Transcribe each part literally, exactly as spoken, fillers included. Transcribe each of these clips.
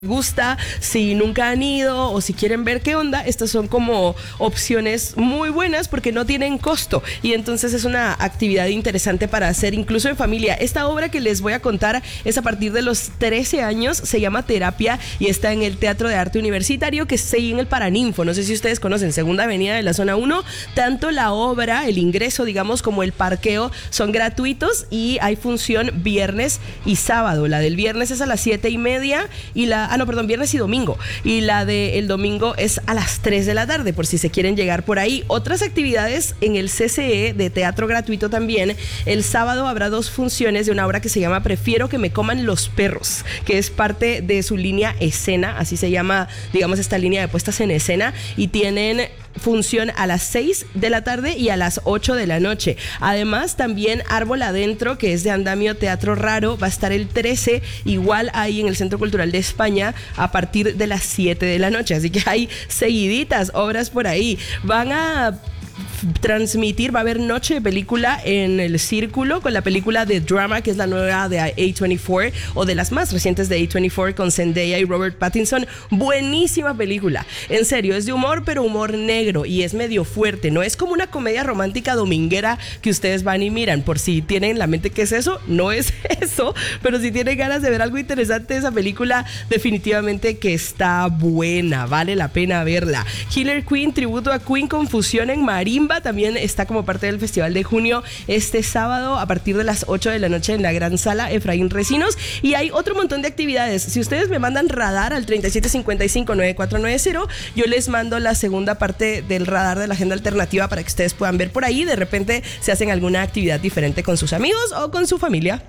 gusta, si nunca han ido o si quieren ver qué onda, estas son como opciones muy buenas porque no tienen costo y entonces es una actividad interesante para hacer incluso en familia. Esta obra que les voy a contar es a partir de los trece años, se llama Terapia y está en el Teatro de Arte Universitario que está ahí en el Paraninfo. No sé si ustedes conocen, Segunda Avenida de la Zona uno. Tanto la obra, el ingreso, digamos, como el parqueo son gratuitos y hay función viernes y sábado. La del viernes es a las siete y media y la Ah, no, perdón, viernes y domingo. Y la del domingo es a las tres de la tarde, por si se quieren llegar por ahí. Otras actividades en el C C E de teatro gratuito también. El sábado habrá dos funciones de una obra que se llama Prefiero que me coman los perros, que es parte de su línea escena, así se llama, digamos, esta línea de puestas en escena. Y tienen función a las seis de la tarde y a las ocho de la noche. Además, también Árbol Adentro, que es de Andamio Teatro Raro, va a estar el trece, igual ahí en el Centro Cultural de España, a partir de las siete de la noche. Así que hay seguiditas obras por ahí. Van a transmitir, va a haber noche de película en el Círculo con la película The Drama, que es la nueva de A veinticuatro o de las más recientes de A veinticuatro con Zendaya y Robert Pattinson. Buenísima película, en serio, es de humor, pero humor negro y es medio fuerte, no es como una comedia romántica dominguera que ustedes van y miran, por si tienen en la mente que es eso, no es eso, pero si tienen ganas de ver algo interesante, esa película definitivamente que está buena, vale la pena verla. Killer Queen, tributo a Queen con fusión en marimba, también está como parte del Festival de Junio este sábado a partir de las ocho de la noche en la Gran Sala Efraín Recinos. Y hay otro montón de actividades. Si ustedes me mandan radar al treinta y siete cincuenta y cinco noventa y cuatro noventa, yo les mando la segunda parte del radar de la agenda alternativa para que ustedes puedan ver por ahí. De repente se hacen alguna actividad diferente con sus amigos o con su familia.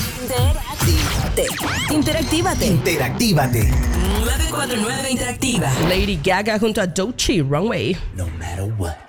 Interactívate. Interactívate. nueve cuatro nueve Interactiva. Lady Gaga junto a Doechii, Wrong Way. No matter what.